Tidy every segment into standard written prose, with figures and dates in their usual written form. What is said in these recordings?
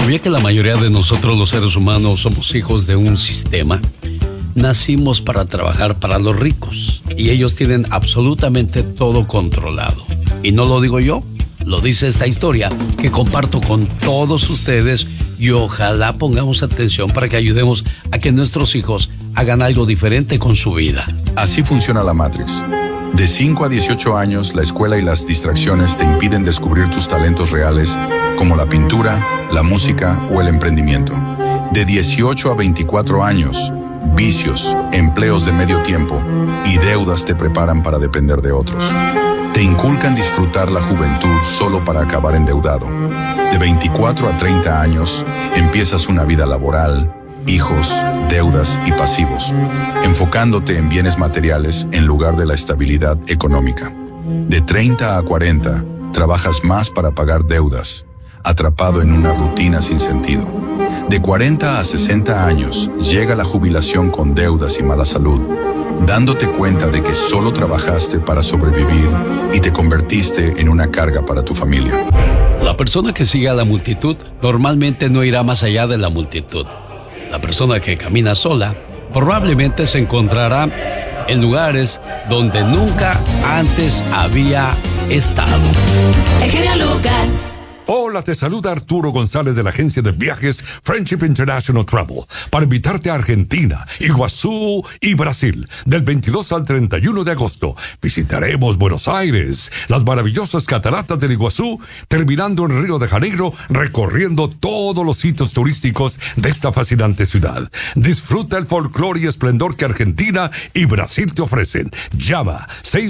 ¿Sabía que la mayoría de nosotros los seres humanos somos hijos de un sistema? Nacimos para trabajar para los ricos y ellos tienen absolutamente todo controlado. Y no lo digo yo, lo dice esta historia que comparto con todos ustedes y ojalá pongamos atención para que ayudemos a que nuestros hijos hagan algo diferente con su vida. Así funciona la Matrix. De 5 a 18 años, la escuela y las distracciones te impiden descubrir tus talentos reales, como la pintura, la música o el emprendimiento. De 18 a 24 años, vicios, empleos de medio tiempo y deudas te preparan para depender de otros. Te inculcan disfrutar la juventud solo para acabar endeudado. De 24 a 30 años, empiezas una vida laboral, hijos, deudas y pasivos, enfocándote en bienes materiales en lugar de la estabilidad económica. De 30 a 40, trabajas más para pagar deudas, atrapado en una rutina sin sentido. De 40 a 60 años, llega la jubilación con deudas y mala salud, dándote cuenta de que solo trabajaste para sobrevivir y te convertiste en una carga para tu familia. La persona que sigue a la multitud normalmente no irá más allá de la multitud. La persona que camina sola probablemente se encontrará en lugares donde nunca antes había estado. El genio Lucas. Hola, te saluda Arturo González de la agencia de viajes Friendship International Travel para invitarte a Argentina, Iguazú y Brasil del 22 al 31 de agosto. Visitaremos Buenos Aires, las maravillosas cataratas del Iguazú, terminando en Río de Janeiro, recorriendo todos los sitios turísticos de esta fascinante ciudad. Disfruta el folclore y esplendor que Argentina y Brasil te ofrecen. Llama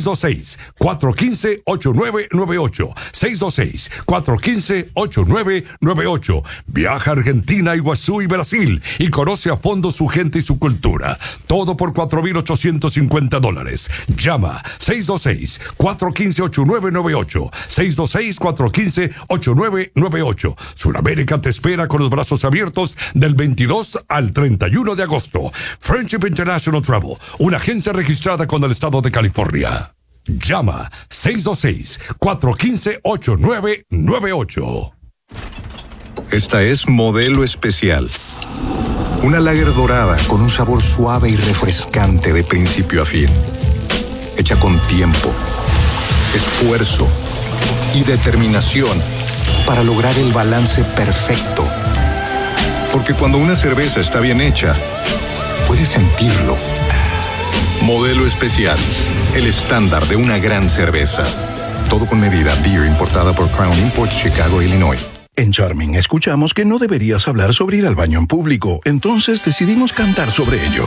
626-415-8998. 626-415-8998. Viaja a Argentina, Iguazú y Brasil y conoce a fondo su gente y su cultura. Todo por $4,850. Llama 626-415-8998. 626-415-8998. Sudamérica te espera con los brazos abiertos del 22 al 31 de agosto. Friendship International Travel, una agencia registrada con el estado de California. Llama 626-415-8998. Esta es Modelo Especial. Una lager dorada con un sabor suave y refrescante de principio a fin. Hecha con tiempo, esfuerzo y determinación para lograr el balance perfecto. Porque cuando una cerveza está bien hecha, puedes sentirlo. Modelo Especial, el estándar de una gran cerveza. Todo con medida. Beer importada por Crown Imports, Chicago, Illinois. En Charming escuchamos que no deberías hablar sobre ir al baño en público, entonces decidimos cantar sobre ello.